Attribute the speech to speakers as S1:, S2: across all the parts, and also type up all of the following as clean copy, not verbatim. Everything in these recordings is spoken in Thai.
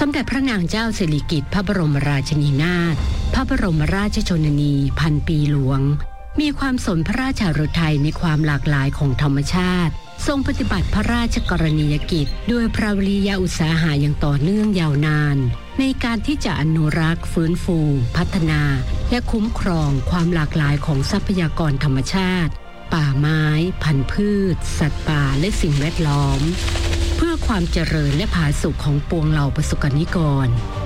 S1: สมเด็จพระนางเจ้าสิริกิติ์พระบรมราชินีนาถพระบรมราชชนนีพันปีหลวงมีความสนพระราชฤทัยในความหลากหลายของธรรมชาติทรงปฏิบัติพระราชกรณียกิจด้วยพระวิริยะอุตสาหะอย่างต่อเนื่องยาวนานในการที่จะอนุรักษ์ฟื้นฟูพัฒนาและคุ้มครองความหลากหลายของทรัพยากรธรรมชาติป่าไม้พันธุ์พืชสัตว์ป่าและสิ่งแวดล้อมเพื่อความเจริญและผาสุกของปวงเหล่าประสบกนิกร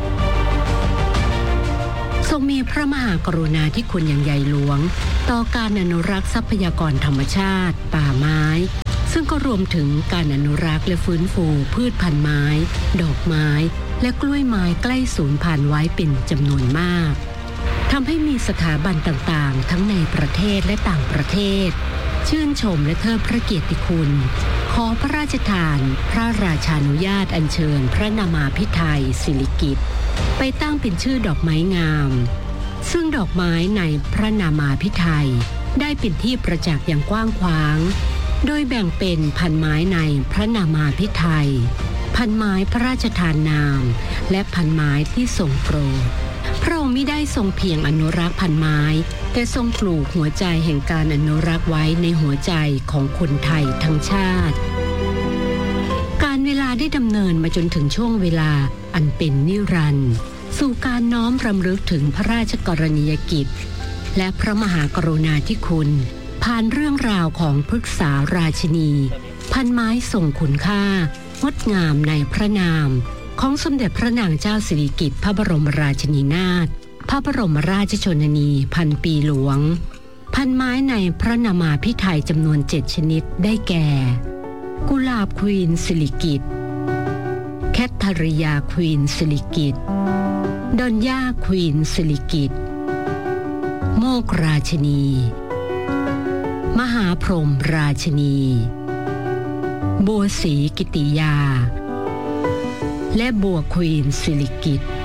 S1: ทรงมีพระมหากรุณาธิคุณอย่างใหญ่หลวงต่อการอนุรักษ์ทรัพยากรธรรมชาติป่าไม้ซึ่งก็รวมถึงการอนุรักษ์และฟื้นฟูพืชพันธุ์ไม้ดอกไม้และกล้วยไม้ใกล้สูญพันธุ์ไว้เป็นจำนวนมากทำให้มีสถาบันต่างๆทั้งในประเทศและต่างประเทศชื่นชมและเทิดพระเกียรติคุณขอพระราชทานพระราชานุญาตอัญเชิญพระนามาภิไธยสิริกิติ์ไปตั้งเป็นชื่อดอกไม้งามซึ่งดอกไม้ในพระนามาภิไธยได้เป็นที่ประจักษ์อย่างกว้างขวางโดยแบ่งเป็นพันไม้ในพระนามาภิไธยพันไม้พระราชทานนามและพันไม้ที่ทรงโปรดพระองค์มิได้ทรงเพียงอนุรักษ์พันไม้แต่ทรงปลูกหัวใจแห่งการอนุรักษ์ไว้ในหัวใจของคนไทยทั้งชาติการเวลาได้ดำเนินมาจนถึงช่วงเวลาอันเป็นนิรันดร์สู่การน้อมรำลึกถึงพระราชกรณียกิจและพระมหากรุณาธิคุณผ่านเรื่องราวของพฤกษาราชินีพันไม้ทรงคุณค่างดงามในพระนามของสมเด็จพระนางเจ้าสิริกิติ์พระบรมราชินีนาถพระบรมราชชนนีพันปีหลวงพันไม้ในพระนามาภิไธยจำนวน7ชนิดได้แก่กุหลาบควีนสิริกิติ์แคทเธอรียาควีนสิริกิติ์ดอนย่าควีนสิริกิติ์โมกราชินีมหาพรหมราชินีบัวศรีกิติยาและบัวควีนสิริกิติ์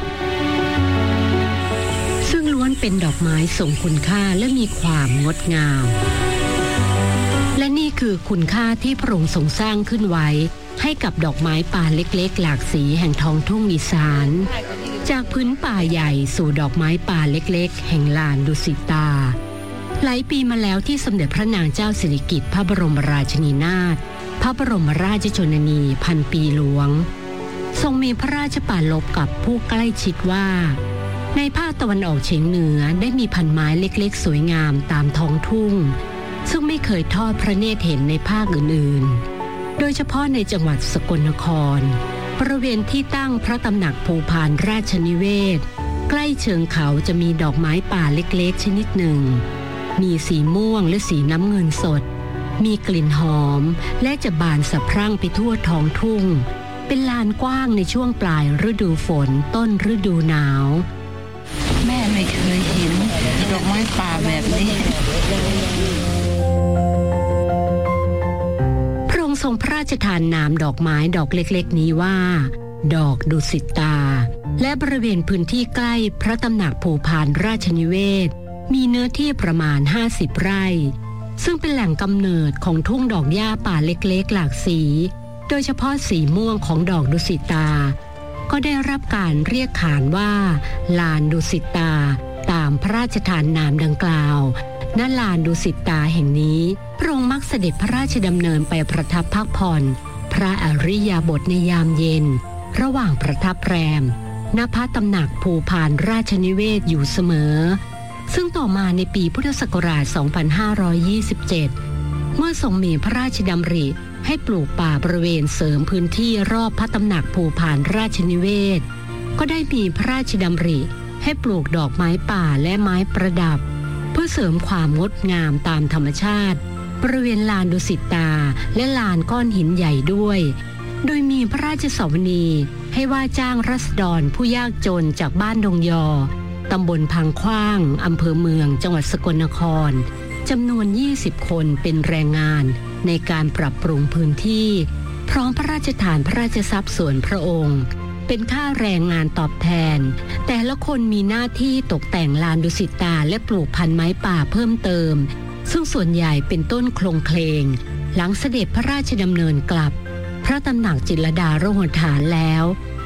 S1: ซึ่งล้วนเป็นดอกไม้ทรงคุณค่าและมีความงดงามและนี่คือคุณค่าที่พระองค์ทรงสร้างขึ้นไว้ให้กับดอกไม้ป่าเล็กๆหลากสีแห่งท้องทุ่งอีสานจากพื้นป่าใหญ่สู่ดอกไม้ป่าเล็กๆแห่งลานดุสิตาหลายปีมาแล้วที่สมเด็จพระนางเจ้าสิริกิติ์พระบรมราชินีนาถพระบรมราชชนนีพันปีหลวงทรงมีพระราชปรารภกับผู้ใกล้ชิดว่าในภาคตะวันออกเฉียงเหนือได้มีพันไม้เล็กๆสวยงามตามท้องทุ่งซึ่งไม่เคยทอดพระเนตรเห็นในภาคอื่นๆโดยเฉพาะในจังหวัดสกลนครบริเวณที่ตั้งพระตำหนักภูพานราชนิเวศใกล้เชิงเขาจะมีดอกไม้ป่าเล็กๆชนิดหนึ่งมีสีม่วงและสีน้ำเงินสดมีกลิ่นหอมและจะบานสะพรั่งไปทั่วท้องทุ่งเป็นลานกว้างในช่วงปลายฤดูฝนต้นฤดูหนาว
S2: แม่ไม่เคยเห็นดอกไม้ป่าแบบนี้
S1: พระองค์ทรงพระราชทานนามดอกไม้ดอกเล็กๆนี้ว่าดอกดุสิตาและบริเวณพื้นที่ใกล้พระตำหนักภูพานราชนิเวศมีเนื้อที่ประมาณ50 ไร่ซึ่งเป็นแหล่งกำเนิดของทุ่งดอกหญ้าป่าเล็กๆหลากสีโดยเฉพาะสีม่วงของดอกดุสิตาก็ได้รับการเรียกขานว่าลานดุสิตาตามพระราชทานนามดังกล่าวณลานดุสิตาแห่งนี้พระองค์มักเสด็จพระราชดำเนินไปประทับพักผ่อนพระอริยบทในยามเย็นระหว่างประทับแรมณพระตำหนักภูพานราชนิเวศอยู่เสมอซึ่งต่อมาในปีพุทธศักราช 2527 เมื่อทรงมีพระราชดำริให้ปลูกป่าบริเวณเสริมพื้นที่รอบพระตำหนักภูพานราชนิเวศก็ได้มีพระราชดำริให้ปลูกดอกไม้ป่าและไม้ประดับเพื่อเสริมความงดงามตามธรรมชาติบริเวณลานดุสิตาและลานก้อนหินใหญ่ด้วยโดยมีพระราชสวนีให้ว่าจ้างราษฎรผู้ยากจนจากบ้านดงยอตำบลพังขว้างอำเภอเมืองจังหวัดสกลนครจำนวน20 คนเป็นแรงงานในการปรับปรุงพื้นที่พร้อมพระราชทานพระราชทรัพย์ส่วนพระองค์เป็นค่าแรงงานตอบแทนแต่ละคนมีหน้าที่ตกแต่งลานดุสิตาและปลูกพันไม้ป่าเพิ่มเติมซึ่งส่วนใหญ่เป็นต้นโคลงเคลงหลังเสด็จพระราชดำเนินกลับพระตำหนักจิตรลดาโรหฐานแล้ว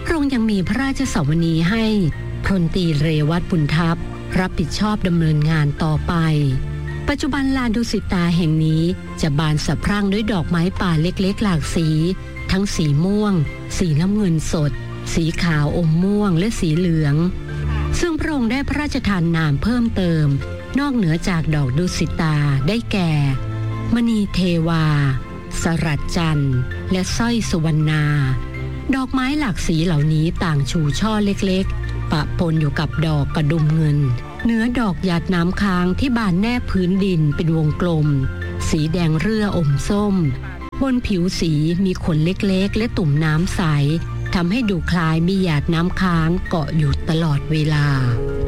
S1: พระองค์ยังมีพระราชสวนีให้พลตรีเรวัตบุญทัพรับผิดชอบดำเนินงานต่อไปปัจจุบันลานดุสิตาแห่งนี้จะบานสะพรั่งด้วยดอกไม้ป่าเล็กๆหลากสีทั้งสีม่วงสีน้ำเงินสดสีขาวอมม่วงและสีเหลืองซึ่งพระองค์ได้พระราชทานนามเพิ่มเติมนอกเหนือจากดอกดุสิตาได้แก่มณีเทวาสรัจจันทร์และสร้อยสุวรรณาดอกไม้หลากสีเหล่านี้ต่างชูช่อเล็กๆปะปนอยู่กับดอกกระดุมเงินเนื้อดอกหยาดน้ำค้างที่บานแนบพื้นดินเป็นวงกลมสีแดงเรื่ออมส้มบนผิวสีมีขนเล็กๆและตุ่มน้ำใสทำให้ดูคล้ายมีหยาดน้ำค้างเกาะอยู่ตลอดเวลา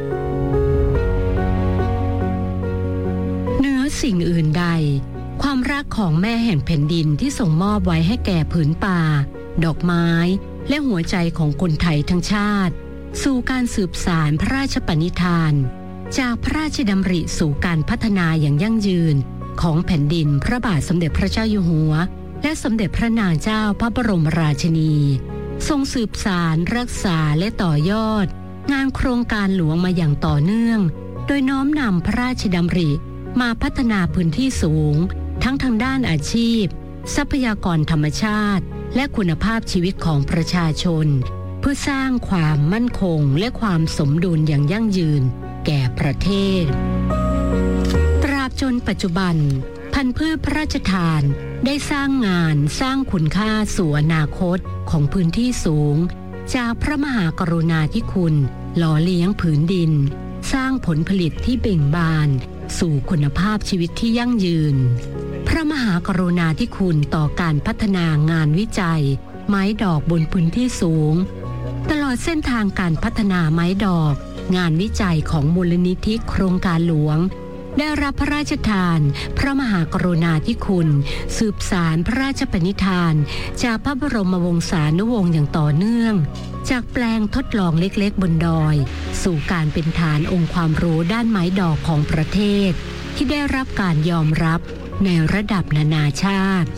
S1: เหนือสิ่งอื่นใดความรักของแม่แห่งแผ่นดินที่ส่งมอบไว้ให้แก่ผืนป่าดอกไม้และหัวใจของคนไทยทั้งชาติสู่การสืบสานพระราชปณิธานจากพระราชดำริสู่การพัฒนาอย่างยั่งยืนของแผ่นดินพระบาทสมเด็จพระเจ้าอยู่หัวและสมเด็จพระนางเจ้าพระบรมราชินีทรงสืบสานรักษาและต่อยอดงานโครงการหลวงมาอย่างต่อเนื่องโดยน้อมนำพระราชดำริมาพัฒนาพื้นที่สูงทั้งทางด้านอาชีพทรัพยากรธรรมชาติและคุณภาพชีวิตของประชาชนเพื่อสร้างความมั่นคงและความสมดุลอย่างยั่งยืนแก่ประเทศตราบจนปัจจุบันพันธุ์พืชพระราชทานได้สร้างงานสร้างคุณค่าสู่อนาคตของพื้นที่สูงจากพระมหากรุณาธิคุณหล่อเลี้ยงผืนดินสร้างผลผลิตที่เบ่งบานสู่คุณภาพชีวิตที่ยั่งยืนพระมหากรุณาธิคุณต่อการพัฒนางานวิจัยไม้ดอกบนพื้นที่สูงตลอดเส้นทางการพัฒนาไม้ดอกงานวิจัยของมูลนิธิโครงการหลวงได้รับพระราชทานพระมหากรุณาธิคุณสืบสานพระราชปณิธานจากพระบรมวงศานุวงศ์อย่างต่อเนื่องจากแปลงทดลองเล็กๆบนดอยสู่การเป็นฐานองค์ความรู้ด้านไม้ดอกของประเทศที่ได้รับการยอมรับในระดับนานาชาติ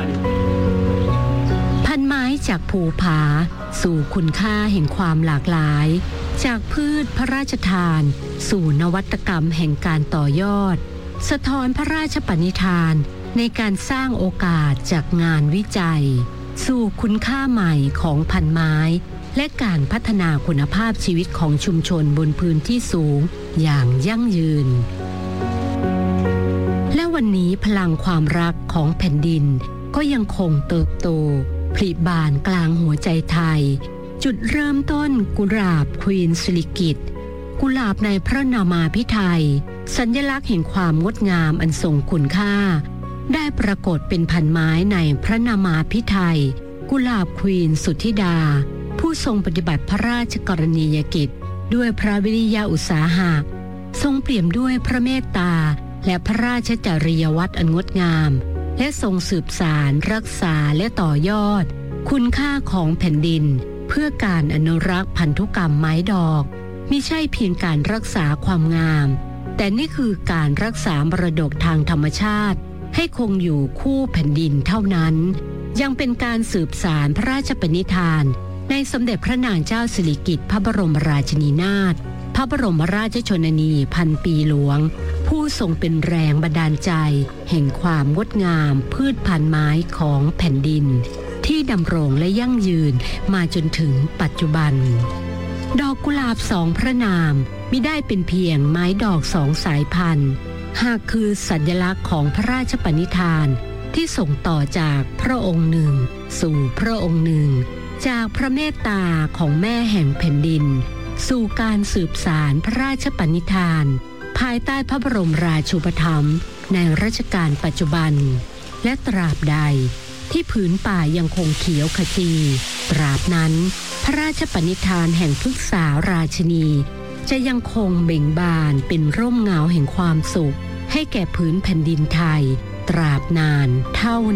S1: พันไม้จากภูผาสู่คุณค่าแห่งความหลากหลายจากพืชพระราชทานสู่นวัตกรรมแห่งการต่อยอดสะท้อนพระราชปณิธานในการสร้างโอกาสจากงานวิจัยสู่คุณค่าใหม่ของพันไม้และการพัฒนาคุณภาพชีวิตของชุมชนบนพื้นที่สูงอย่างยั่งยืนและวันนี้พลังความรักของแผ่นดินก็ยังคงเติบโตผลิบานกลางหัวใจไทยจุดเริ่มต้นกุหลาบควีนสิริกิติ์กุหลาบในพระนามาภิไธยสัญลักษณ์แห่งความงดงามอันทรงคุณค่าได้ปรากฏเป็นพันไม้ในพระนามาภิไธยกุหลาบควีนสุทธิดาผู้ทรงปฏิบัติพระราชกรณียกิจด้วยพระวิริยะอุตสาหะทรงเปี่ยมด้วยพระเมตตาและพระราชจริยวัตรอันงดงามและทรงสืบสานรักษาและต่อยอดคุณค่าของแผ่นดินเพื่อการอนุรักษ์พันธุกรรมไม้ดอกมิใช่เพียงการรักษาความงามแต่นี่คือการรักษามรดกทางธรรมชาติให้คงอยู่คู่แผ่นดินเท่านั้นยังเป็นการสืบสานพระราชปณิธานในสมเด็จพระนางเจ้าสิริกิติ์พระบรมราชินีนาถพระบรมราชชนนีพันปีหลวงผู้ทรงเป็นแรงบันดาลใจแห่งความงดงามพืชพันธุ์ไม้ของแผ่นดินที่ดำรงและยั่งยืนมาจนถึงปัจจุบันดอกกุหลาบสองพระนามมิได้เป็นเพียงไม้ดอกสองสายพันธุ์หากคือสัญลักษณ์ของพระราชปณิธานที่ส่งต่อจากพระองค์หนึ่งสู่พระองค์หนึ่งจากพระเมตตาของแม่แห่งแผ่นดินสู่การสืบสานพระราชปณิธานภายใต้พระบรมราชูปถัมภ์ในรัชกาลปัจจุบันและตราบใดที่ผืนป่ายังคงเขียวขจีตราบนั้นพระราชปณิธานแห่งพฤกษาราชินีจะยังคงเบ่งบานเป็นร่มเงาแห่งความสุขให้แก่ผืนแผ่นดินไทยตราบนานเท่า